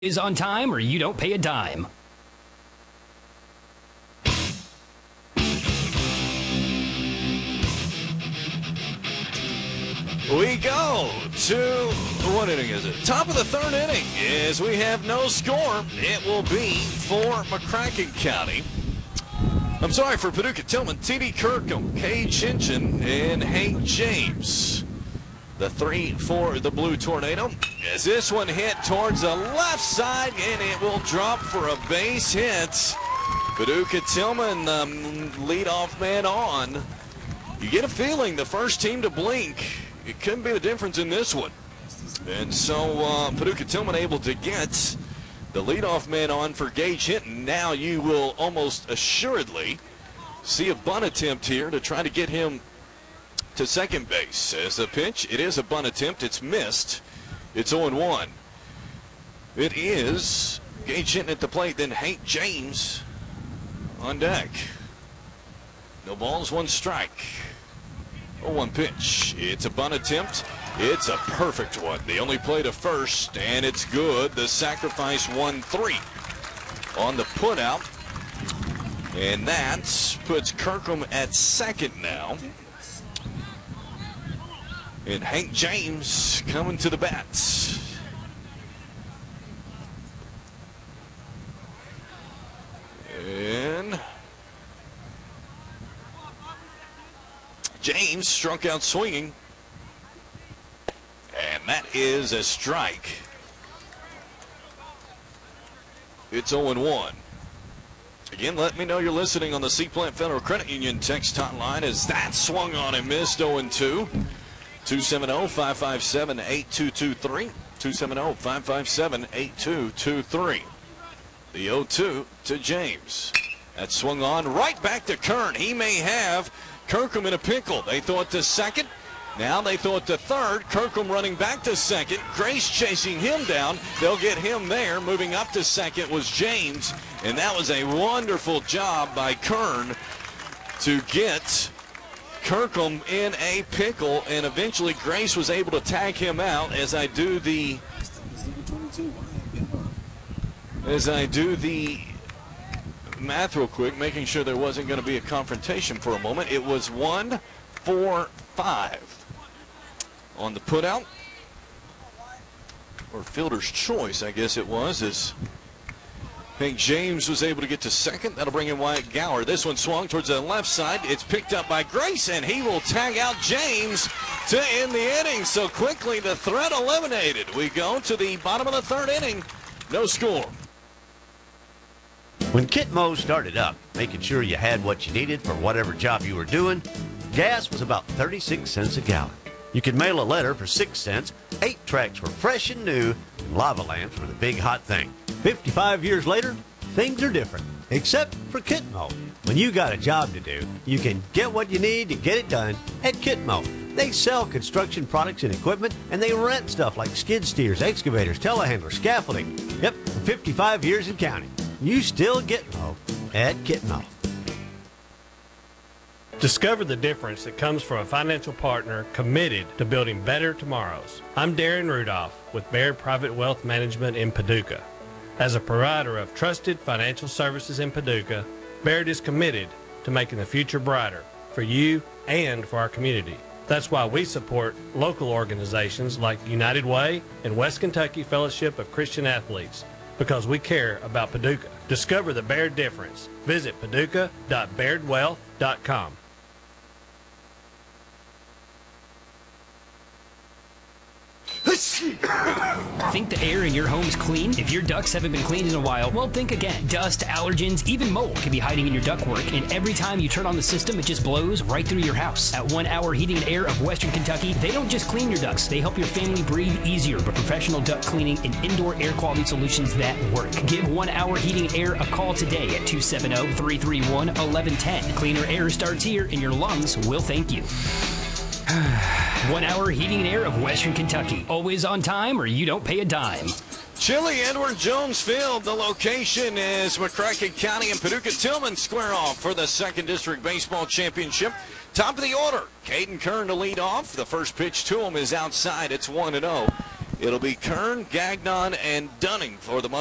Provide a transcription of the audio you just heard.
Is on time or you don't pay a dime. We go to, what inning is it? Top of the third inning as we have no score. It will be for McCracken County. I'm sorry, for Paducah Tillman, T.D. Kirkham, Cade Shinchin, and Hank James. The three for the Blue Tornado. As this one hit towards the left side, and it will drop for a base hit. Paducah Tillman, leadoff man on. You get a feeling the first team to blink, it couldn't be the difference in this one. And so Paducah Tillman able to get the leadoff man on for Gage Hinton. Now you will almost assuredly see a bunt attempt here to try to get him to second base. As the pitch, it is a bunt attempt. It's missed. It's 0-1. It is Gage Hinton at the plate, then Hank James on deck. No balls, one strike. 0-1 pitch. It's a bunt attempt. It's a perfect one. They only play to first, and it's good. The sacrifice 1-3 on the putout. And that puts Kirkham at second now. And Hank James coming to the bats. And James struck out swinging. And that is a strike. It's 0-1. Again, let me know you're listening on the Seaplant Federal Credit Union text hotline as that swung on and missed. 0-2. 270-557-8223. 270-557-8223. The 0-2 to James. That swung on right back to Kern. He may have Kirkham in a pickle. They throw it to second. Now they throw it to third. Kirkham running back to second. Grace chasing him down. They'll get him there. Moving up to second was James. And that was a wonderful job by Kern to get Kirkham in a pickle, and eventually Grace was able to tag him out. As I do the math real quick, making sure there wasn't going to be a confrontation for a moment. It was 1-4-5 on the putout, or fielder's choice, I guess it was, as Hank James was able to get to second. That'll bring in Wyatt Gower. This one swung towards the left side. It's picked up by Grace, and he will tag out James to end the inning. So quickly, the threat eliminated. We go to the bottom of the third inning. No score. When Kitmo started up, making sure you had what you needed for whatever job you were doing, gas was about 36 cents a gallon. You could mail a letter for 6 cents, 8 tracks were fresh and new, and lava lamps were the big hot thing. 55 years later, things are different, except for Kitmo. When you got a job to do, you can get what you need to get it done at Kitmo. They sell construction products and equipment, and they rent stuff like skid steers, excavators, telehandlers, scaffolding. Yep, for 55 years and counting. You still get Mo at Kitmo. Discover the difference that comes from a financial partner committed to building better tomorrows. I'm Darren Rudolph with Baird Private Wealth Management in Paducah. As a provider of trusted financial services in Paducah, Baird is committed to making the future brighter for you and for our community. That's why we support local organizations like United Way and West Kentucky Fellowship of Christian Athletes, because we care about Paducah. Discover the Baird difference. Visit paducah.bairdwealth.com. Think the air in your home's clean? If your ducts haven't been cleaned in a while, well, think again. Dust, allergens, even mold can be hiding in your ductwork, and every time you turn on the system, it just blows right through your house. At 1 Hour Heating and Air of Western Kentucky, they don't just clean your ducts, they help your family breathe easier with professional duct cleaning and indoor air quality solutions that work. Give 1 Hour Heating and Air a call today at 270-331-1110. Cleaner air starts here, and your lungs will thank you. 1 Hour Heating and Air of Western Kentucky. Always on time or you don't pay a dime. Chili Edward Jones Field. The location is McCracken County, and Paducah Tillman square off for the 2nd District Baseball Championship. Top of the order, Caden Kern to lead off. The first pitch to him is outside. It's 1-0. It'll be Kern, Gagnon, and Dunning for the